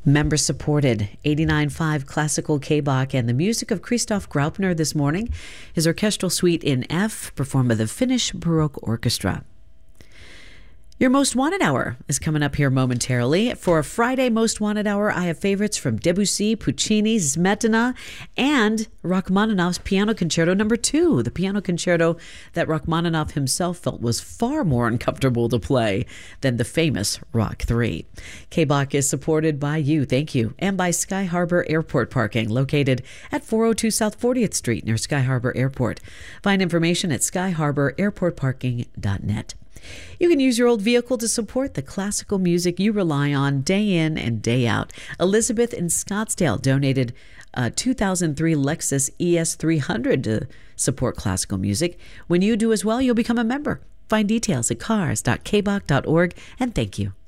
Member supported 89.5 Classical K-Bach and the music of Christoph Graupner this morning. His orchestral suite in F, performed by the Finnish Baroque Orchestra. Your Most Wanted Hour is coming up here momentarily. For a Friday Most Wanted Hour, I have favorites from Debussy, Puccini, Smetana, and Rachmaninoff's Piano Concerto No. 2, the piano concerto that Rachmaninoff himself felt was far more uncomfortable to play than the famous Rock 3. K-Bach is supported by you, thank you, and by Sky Harbor Airport Parking, located at 402 South 40th Street near Sky Harbor Airport. Find information at skyharbor.airportparking.net. You can use your old vehicle to support the classical music you rely on day in and day out. Elizabeth in Scottsdale donated a 2003 Lexus ES300 to support classical music. When you do as well, you'll become a member. Find details at cars.kbach.org, and thank you.